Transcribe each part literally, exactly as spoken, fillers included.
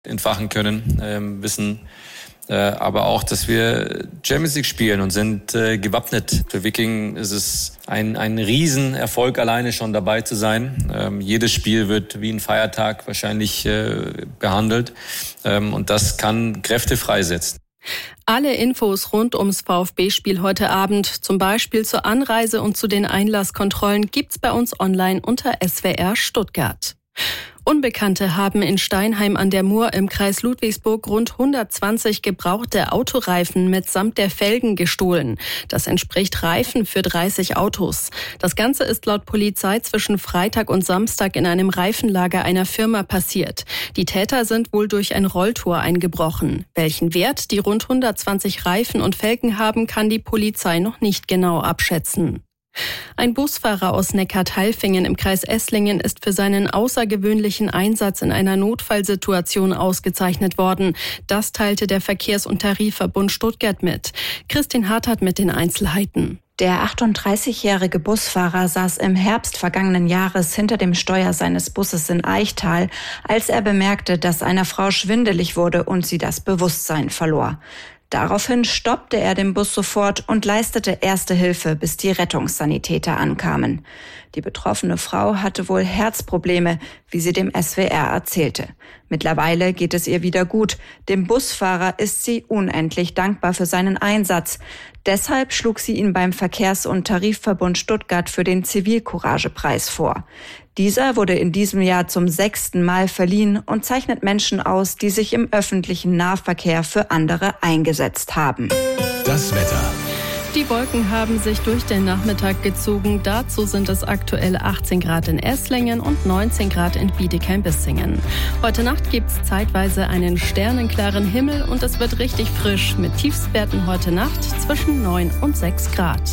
entfachen können, äh, wissen äh, aber auch, dass wir Champions League spielen und sind äh, gewappnet. Für Wiking ist es ein, ein Riesenerfolg, alleine schon dabei zu sein. Ähm, jedes Spiel wird wie ein Feiertag wahrscheinlich äh, behandelt ähm, und das kann Kräfte freisetzen. Alle Infos rund ums VfB-Spiel heute Abend, zum Beispiel zur Anreise und zu den Einlasskontrollen, gibt's bei uns online unter S W R Stuttgart. Unbekannte haben in Steinheim an der Mur im Kreis Ludwigsburg rund hundertzwanzig gebrauchte Autoreifen mitsamt der Felgen gestohlen. Das entspricht Reifen für dreißig Autos. Das Ganze ist laut Polizei zwischen Freitag und Samstag in einem Reifenlager einer Firma passiert. Die Täter sind wohl durch ein Rolltor eingebrochen. Welchen Wert die rund hundertzwanzig Reifen und Felgen haben, kann die Polizei noch nicht genau abschätzen. Ein Busfahrer aus Neckartalfingen im Kreis Esslingen ist für seinen außergewöhnlichen Einsatz in einer Notfallsituation ausgezeichnet worden. Das teilte der Verkehrs- und Tarifverbund Stuttgart mit. Christine Hartert mit den Einzelheiten. Der achtunddreißigjährige Busfahrer saß im Herbst vergangenen Jahres hinter dem Steuer seines Busses in Eichtal, als er bemerkte, dass einer Frau schwindelig wurde und sie das Bewusstsein verlor. Daraufhin stoppte er den Bus sofort und leistete erste Hilfe, bis die Rettungssanitäter ankamen. Die betroffene Frau hatte wohl Herzprobleme, wie sie dem S W R erzählte. Mittlerweile geht es ihr wieder gut. Dem Busfahrer ist sie unendlich dankbar für seinen Einsatz. Deshalb schlug sie ihn beim Verkehrs- und Tarifverbund Stuttgart für den Zivilcouragepreis vor. Dieser wurde in diesem Jahr zum sechsten Mal verliehen und zeichnet Menschen aus, die sich im öffentlichen Nahverkehr für andere eingesetzt haben. Das Wetter. Die Wolken haben sich durch den Nachmittag gezogen. Dazu sind es aktuell achtzehn Grad in Esslingen und neunzehn Grad in Bietigheim-Bissingen. Heute Nacht gibt's zeitweise einen sternenklaren Himmel und es wird richtig frisch mit Tiefstwerten heute Nacht zwischen neun und sechs Grad.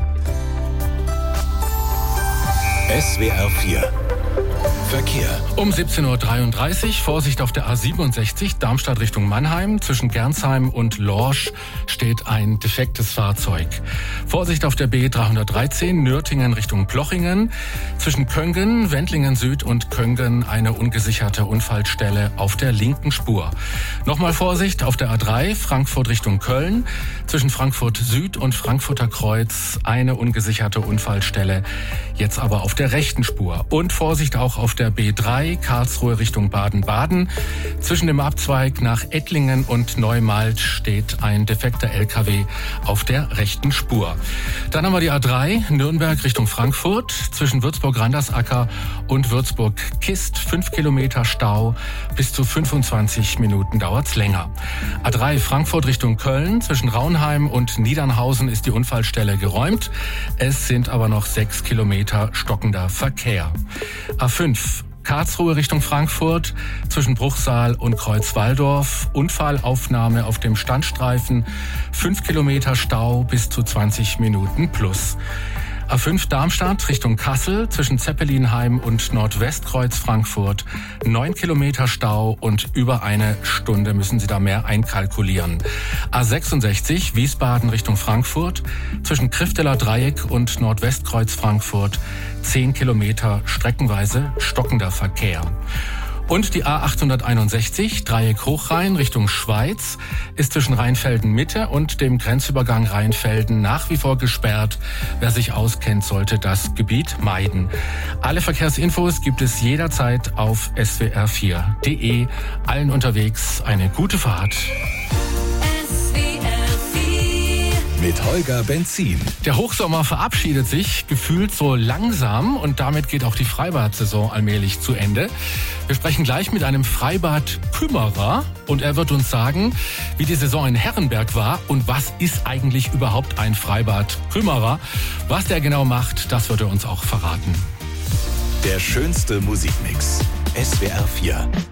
S W R vier Verkehr. Um siebzehn Uhr dreiunddreißig, Vorsicht auf der A siebenundsechzig, Darmstadt Richtung Mannheim. Zwischen Gernsheim und Lorsch steht ein defektes Fahrzeug. Vorsicht auf der B dreihundertdreizehn, Nürtingen Richtung Plochingen. Zwischen Köngen, Wendlingen Süd und Köngen eine ungesicherte Unfallstelle auf der linken Spur. Nochmal Vorsicht auf der A drei, Frankfurt Richtung Köln. Zwischen Frankfurt Süd und Frankfurter Kreuz eine ungesicherte Unfallstelle, jetzt aber auf der rechten Spur. Und Vorsicht auch auf der B drei, Karlsruhe Richtung Baden-Baden. Zwischen dem Abzweig nach Ettlingen und Neumarkt steht ein defekter L K W auf der rechten Spur. Dann haben wir die A drei, Nürnberg Richtung Frankfurt. Zwischen Würzburg-Randersacker und Würzburg-Kist fünf Kilometer Stau. Bis zu fünfundzwanzig Minuten dauert's länger. A drei, Frankfurt Richtung Köln. Zwischen Raunheim und Niedernhausen ist die Unfallstelle geräumt. Es sind aber noch sechs Kilometer stockender Verkehr. A fünf, Karlsruhe Richtung Frankfurt, zwischen Bruchsal und Kreuzwaldorf. Unfallaufnahme auf dem Standstreifen, fünf Kilometer Stau bis zu zwanzig Minuten plus. A fünf Darmstadt Richtung Kassel, zwischen Zeppelinheim und Nordwestkreuz Frankfurt. neun Kilometer Stau und über eine Stunde müssen Sie da mehr einkalkulieren. A sechsundsechzig Wiesbaden Richtung Frankfurt, zwischen Krifteler Dreieck und Nordwestkreuz Frankfurt. zehn Kilometer streckenweise stockender Verkehr. Und die A achthunderteinundsechzig, Dreieck Hochrhein Richtung Schweiz, ist zwischen Rheinfelden Mitte und dem Grenzübergang Rheinfelden nach wie vor gesperrt. Wer sich auskennt, sollte das Gebiet meiden. Alle Verkehrsinfos gibt es jederzeit auf S W R vier punkt de. Allen unterwegs eine gute Fahrt. Mit Holger Benzin. Der Hochsommer verabschiedet sich gefühlt so langsam und damit geht auch die Freibad-Saison allmählich zu Ende. Wir sprechen gleich mit einem Freibad-Kümmerer und er wird uns sagen, wie die Saison in Herrenberg war und was ist eigentlich überhaupt ein Freibad-Kümmerer. Was der genau macht, das wird er uns auch verraten. Der schönste Musikmix. S W R vier.